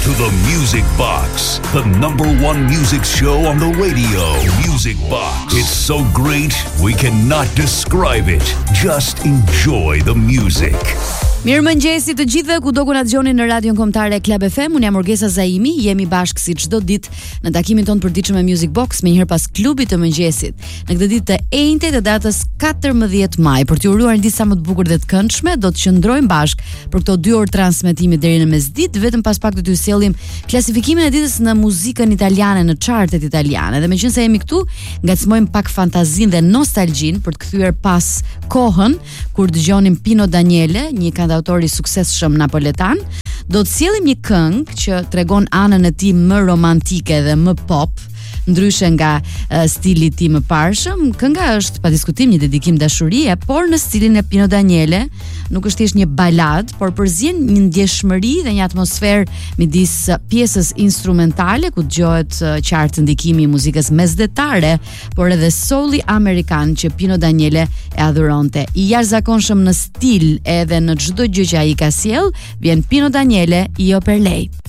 to the Music Box, the #1 music show on the radio. Music Box. It's so great, we cannot describe it. Just enjoy the music. Mirëmëngjesi të gjithëve, kudo ku na dëgjoni në radion kombëtare Club FM. Unë jam Orgesa Zaimi, jemi bashkë si çdo ditë në takimin ton përditshëm me Music Box, më njëherë pas klubit të mëngjesit. Në këtë ditë të enjte të datës 14 maj, për t'ju uruar një ditë sa më të bukur dhe të këndshme, do të qëndrojmë bashkë për këto 2 orë transmetimi deri në mesditë, vetëm pas pak do t'ju sjellim klasifikimin e ditës në muzikën italiane, në chartet italiane. Dhe meqense jemi këtu, ngacmojmë pak fantazinë dhe nostalgjinë për të kthyer pas kohën kur dëgjonim Pino Daniele, një autori i suksesshëm napoletan. Do të sjellim një këngë që tregon anën e tij më romantike dhe më pop, ndryshe nga stili i tij më parshëm. Kënga është pa diskutim një dedikim dashurie, por në stilin e Pino Daniele nuk është thjesht një balad, por përzien një ndjeshmëri dhe një atmosferë midis pjesës instrumentale ku dëgohet qartë ndikimi i muzikës mesdhetare, por edhe soulli amerikan që Pino Daniele e adhuronte. I jashtëzakonshëm në stil edhe në çdo gjë që ai ka sjell, vjen Pino Daniele, Io per lei.